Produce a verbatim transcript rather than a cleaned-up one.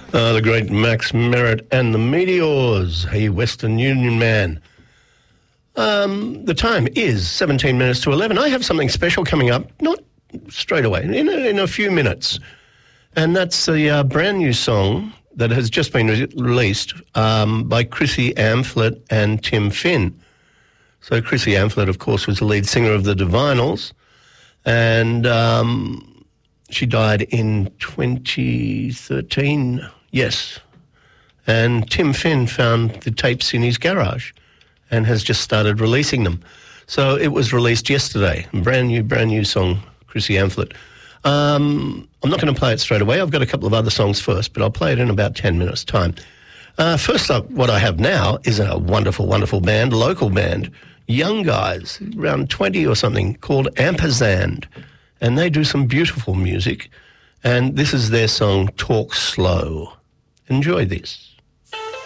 Uh, the great Max Merritt and the Meteors, a Western Union man. Um, the time is seventeen minutes to eleven. I have something special coming up, not straight away, in a, in a few minutes. And that's a uh, brand new song that has just been re- released um, by Chrissy Amphlett and Tim Finn. So Chrissy Amphlett, of course, was the lead singer of the Divinyls, and um, she died in twenty thirteen, yes. And Tim Finn found the tapes in his garage and has just started releasing them. So it was released yesterday, brand new, brand new song, Chrissy Amphlett. Um, I'm not going to play it straight away. I've got a couple of other songs first, but I'll play it in about ten minutes' time. Uh, first up, what I have now is a wonderful, wonderful band, local band, young guys, around twenty or something, called Ampersand. And they do some beautiful music. And this is their song, Talk Slow. Enjoy this.